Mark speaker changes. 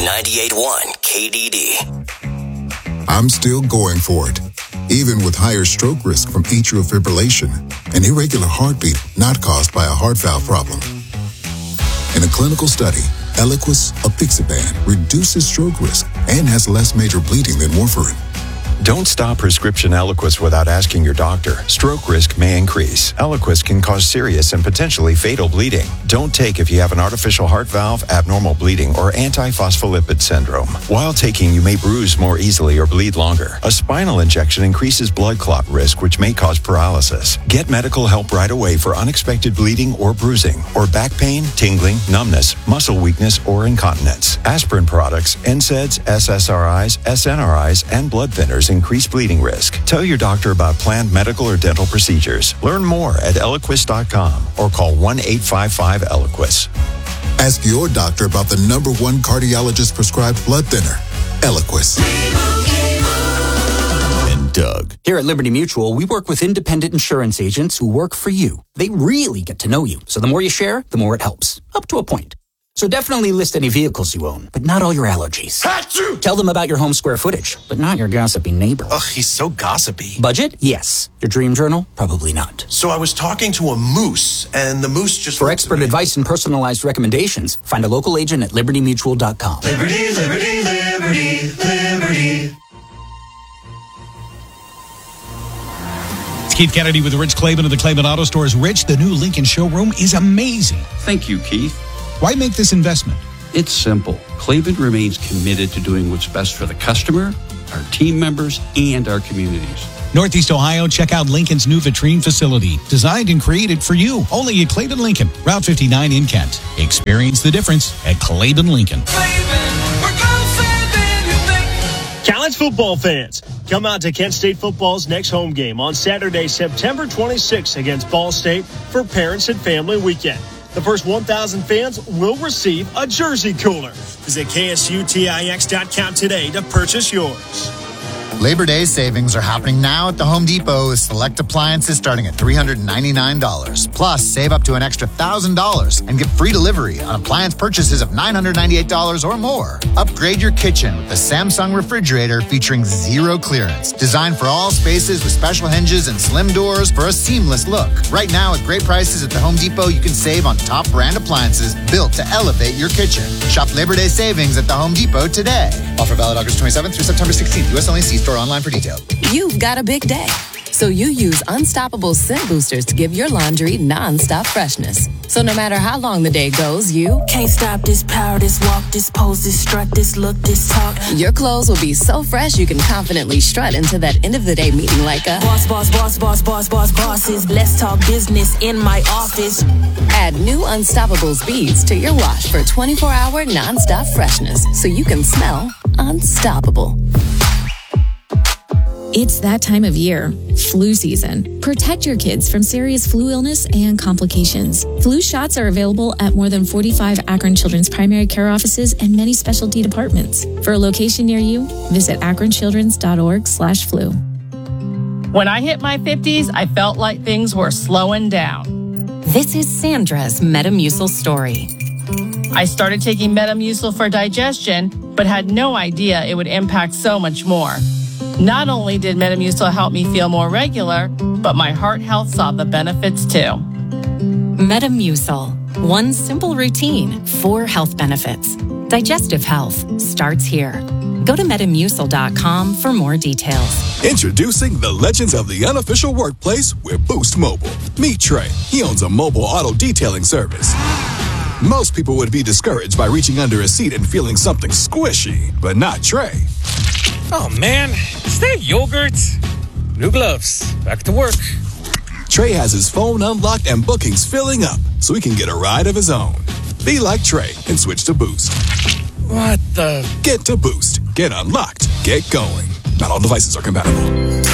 Speaker 1: 98.1 KDD.
Speaker 2: I'm still going for it, even with higher stroke risk from atrial fibrillation, an irregular heartbeat not caused by a heart valve problem. In a clinical study, Eliquis, apixaban, reduces stroke risk and has less major bleeding than warfarin.
Speaker 3: Don't stop prescription Eliquis without asking your doctor. Stroke risk may increase. Eliquis can cause serious and potentially fatal bleeding. Don't take if you have an artificial heart valve, abnormal bleeding, or antiphospholipid syndrome. While taking, you may bruise more easily or bleed longer. A spinal injection increases blood clot risk, which may cause paralysis. Get medical help right away for unexpected bleeding or bruising, or back pain, tingling, numbness, muscle weakness, or incontinence. Aspirin products, NSAIDs, SSRIs, SNRIs, and blood thinners increase bleeding risk. Tell your doctor about planned medical or dental procedures. Learn more at Eliquis.com or call 1-855-ELIQUIS.
Speaker 2: Ask your doctor about the #1 cardiologist prescribed blood thinner, Eliquis.
Speaker 4: And Doug.
Speaker 5: Here at Liberty Mutual, we work with independent insurance agents who work for you. They really get to know you. So the more you share, the more it helps. Up to a point. So definitely list any vehicles you own, but not all your allergies. Achoo! Tell them about your home square footage, but not your gossipy neighbor.
Speaker 6: Ugh, he's so gossipy.
Speaker 5: Budget? Yes. Your dream journal? Probably not.
Speaker 6: So I was talking to a moose, and the moose just...
Speaker 5: For expert advice and personalized recommendations, find a local agent at libertymutual.com.
Speaker 7: Liberty, liberty, liberty, liberty.
Speaker 8: It's Keith Kennedy with Rich Claiborne of the Claiborne Auto Stores. Rich, the new Lincoln showroom is amazing.
Speaker 9: Thank you, Keith.
Speaker 8: Why make this investment?
Speaker 9: It's simple. Claiborne remains committed to doing what's best for the customer, our team members, and our communities.
Speaker 8: Northeast Ohio, check out Lincoln's new vitrine facility, designed and created for you. Only at Claiborne Lincoln, Route 59 in Kent. Experience the difference at Claiborne Lincoln.
Speaker 10: College football fans, come out to Kent State football's next home game on Saturday, September 26th against Ball State for Parents and Family Weekend. The first 1,000 fans will receive a jersey cooler. Visit KSUTIX.com today to purchase yours.
Speaker 11: Labor Day savings are happening now at the Home Depot with select appliances starting at $399. Plus, save up to an extra $1,000 and get free delivery on appliance purchases of $998 or more. Upgrade your kitchen with the Samsung refrigerator featuring zero clearance. Designed for all spaces with special hinges and slim doors for a seamless look. Right now, at great prices at the Home Depot, you can save on top brand appliances built to elevate your kitchen. Shop Labor Day savings at the Home Depot today. Offer valid August 27th through September 16th. U.S. only. See store online for details.
Speaker 12: You've got a big day, so you use Unstoppable scent boosters to give your laundry non-stop freshness. So no matter how long the day goes, you
Speaker 13: can't stop this power, this walk, this pose, this strut, this look, this talk.
Speaker 12: Your clothes will be so fresh you can confidently strut into that end of the day meeting like a
Speaker 13: boss, boss, boss, boss, boss, boss, bosses. Let's talk business in my office.
Speaker 12: Add new Unstoppable beads to your wash for 24-hour non-stop freshness, so you can smell unstoppable.
Speaker 14: It's that time of year, flu season. Protect your kids from serious flu illness and complications. Flu shots are available at more than 45 Akron Children's primary care offices and many specialty departments. For a location near you, visit akronchildrens.org/flu.
Speaker 15: When I hit my 50s, I felt like things were slowing down.
Speaker 12: This is Sandra's Metamucil story.
Speaker 15: I started taking Metamucil for digestion, but had no idea it would impact so much more. Not only did Metamucil help me feel more regular, but my heart health saw the benefits too.
Speaker 12: Metamucil. One simple routine, 4 health benefits. Digestive health starts here. Go to Metamucil.com for more details.
Speaker 16: Introducing the legends of the unofficial workplace with Boost Mobile. Meet Trey. He owns a mobile auto detailing service. Most people would be discouraged by reaching under a seat and feeling something squishy, but not Trey.
Speaker 17: Oh man, is that yogurt? New gloves, back to work.
Speaker 16: Trey has his phone unlocked and bookings filling up so he can get a ride of his own. Be like Trey and switch to Boost.
Speaker 17: What the?
Speaker 16: Get to Boost. Get unlocked. Get going. Not all devices are compatible.